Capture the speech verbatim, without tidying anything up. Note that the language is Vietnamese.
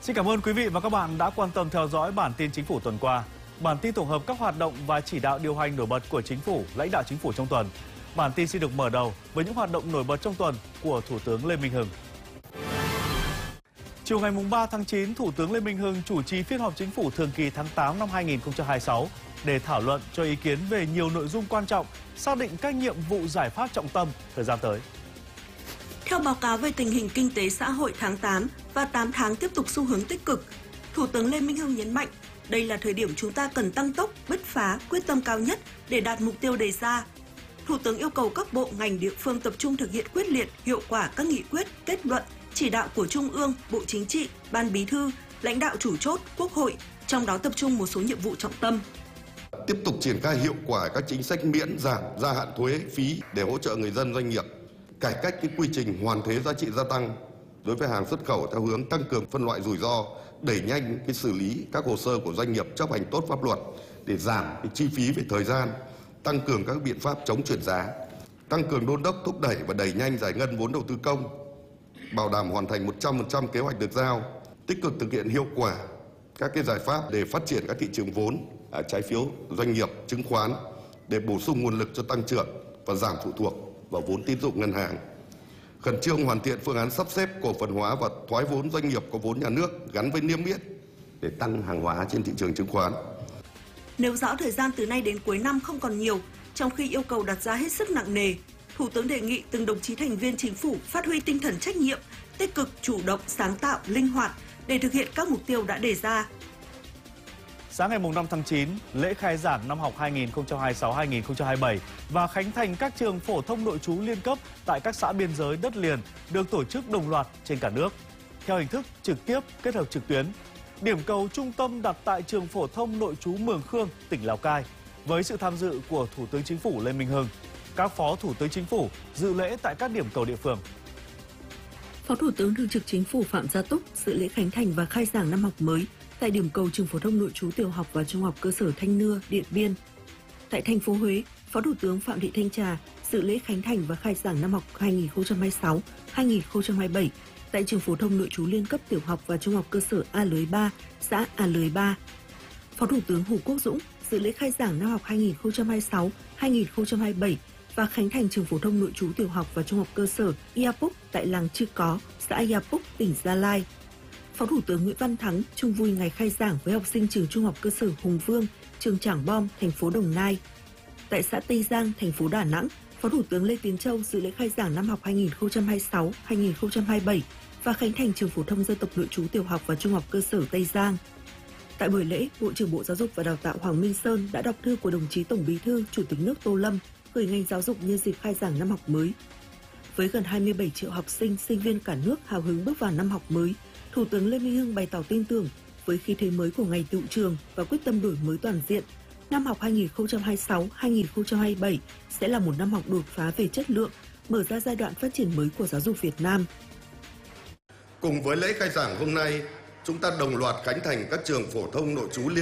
Xin cảm ơn quý vị và các bạn đã quan tâm theo dõi bản tin chính phủ tuần qua. Bản tin tổng hợp các hoạt động và chỉ đạo điều hành nổi bật của chính phủ, lãnh đạo chính phủ trong tuần. Bản tin xin được mở đầu với những hoạt động nổi bật trong tuần của Thủ tướng Lê Minh Hưng. Chiều ngày ba tháng chín, Thủ tướng Lê Minh Hưng chủ trì phiên họp chính phủ thường kỳ tháng tám năm hai nghìn không trăm hai mươi sáu để thảo luận cho ý kiến về nhiều nội dung quan trọng, xác định các nhiệm vụ giải pháp trọng tâm thời gian tới. Theo báo cáo về tình hình kinh tế xã hội tháng tám và tám tháng tiếp tục xu hướng tích cực, Thủ tướng Lê Minh Hưng nhấn mạnh đây là thời điểm chúng ta cần tăng tốc, bứt phá, quyết tâm cao nhất để đạt mục tiêu đề ra. Thủ tướng yêu cầu các bộ, ngành, địa phương tập trung thực hiện quyết liệt, hiệu quả các nghị quyết, kết luận, chỉ đạo của Trung ương, Bộ Chính trị, Ban Bí thư, lãnh đạo chủ chốt, Quốc hội, trong đó tập trung một số nhiệm vụ trọng tâm. Tiếp tục triển khai hiệu quả các chính sách miễn giảm gia hạn thuế phí để hỗ trợ người dân, doanh nghiệp, cải cách cái quy trình hoàn thuế giá trị gia tăng đối với hàng xuất khẩu theo hướng tăng cường phân loại rủi ro, đẩy nhanh cái xử lý các hồ sơ của doanh nghiệp chấp hành tốt pháp luật để giảm cái chi phí về thời gian, tăng cường các biện pháp chống chuyển giá, tăng cường đôn đốc thúc đẩy và đẩy nhanh giải ngân vốn đầu tư công, bảo đảm hoàn thành một trăm phần trăm kế hoạch được giao, tích cực thực hiện hiệu quả các cái giải pháp để phát triển các thị trường vốn, trái phiếu doanh nghiệp, chứng khoán để bổ sung nguồn lực cho tăng trưởng và giảm phụ thuộc vào vốn tín dụng ngân hàng. Khẩn trương hoàn thiện phương án sắp xếp cổ phần hóa và thoái vốn doanh nghiệp có vốn nhà nước gắn với niêm yết để tăng hàng hóa trên thị trường chứng khoán. Nêu rõ thời gian từ nay đến cuối năm không còn nhiều, trong khi yêu cầu đặt ra hết sức nặng nề, Thủ tướng đề nghị từng đồng chí thành viên chính phủ phát huy tinh thần trách nhiệm, tích cực, chủ động, sáng tạo, linh hoạt để thực hiện các mục tiêu đã đề ra. Sáng ngày năm tháng chín, lễ khai giảng năm học hai nghìn không trăm hai mươi sáu hai nghìn không trăm hai mươi bảy và khánh thành các trường phổ thông nội trú liên cấp tại các xã biên giới đất liền được tổ chức đồng loạt trên cả nước, theo hình thức trực tiếp kết hợp trực tuyến. Điểm cầu trung tâm đặt tại trường phổ thông nội trú Mường Khương, tỉnh Lào Cai, với sự tham dự của Thủ tướng Chính phủ Lê Minh Hưng. Các Phó Thủ tướng Chính phủ dự lễ tại các điểm cầu địa phương. Phó Thủ tướng Thường trực Chính phủ Phạm Gia Túc dự lễ khánh thành và khai giảng năm học mới tại điểm cầu trường phổ thông nội trú tiểu học và trung học cơ sở Thanh Nưa, Điện Biên. Tại thành phố Huế, Phó Thủ tướng Phạm Thị Thanh Trà dự lễ khánh thành và khai giảng năm học hai nghìn không trăm hai mươi sáu hai nghìn không trăm hai mươi bảy tại trường phổ thông nội trú liên cấp tiểu học và trung học cơ sở A Lưới ba, xã A Lưới ba. Phó Thủ tướng Hồ Quốc Dũng dự lễ khai giảng năm học hai nghìn không trăm hai mươi sáu hai nghìn không trăm hai mươi bảy và khánh thành trường phổ thông nội trú tiểu học và trung học cơ sở Iapuk tại làng Chư Có, xã Iapuk, tỉnh Gia Lai. Phó Thủ tướng Nguyễn Văn Thắng chung vui ngày khai giảng với học sinh trường trung học cơ sở Hùng Vương, trường Trảng Bom, thành phố Đồng Nai. Tại xã Tây Giang, thành phố Đà Nẵng, Phó Thủ tướng Lê Tiến Châu dự lễ khai giảng năm học hai nghìn không trăm hai mươi sáu hai nghìn không trăm hai mươi bảy và khánh thành trường phổ thông dân tộc nội trú tiểu học và trung học cơ sở Tây Giang. Tại buổi lễ, Bộ trưởng Bộ Giáo dục và Đào tạo Hoàng Minh Sơn đã đọc thư của đồng chí Tổng Bí thư, Chủ tịch nước Tô Lâm gửi ngành giáo dục nhân dịp khai giảng năm học mới. Với gần hai mươi bảy triệu học sinh, sinh viên cả nước hào hứng bước vào năm học mới, Thủ tướng Lê Minh Hưng bày tỏ tin tưởng với khí thế mới của ngành tựu trường và quyết tâm đổi mới toàn diện, năm học hai nghìn không trăm hai mươi sáu hai nghìn không trăm hai mươi bảy sẽ là một năm học đột phá về chất lượng, mở ra giai đoạn phát triển mới của giáo dục Việt Nam. Cùng với lễ khai giảng hôm nay, chúng ta đồng loạt khánh thành các trường phổ thông nội trú liên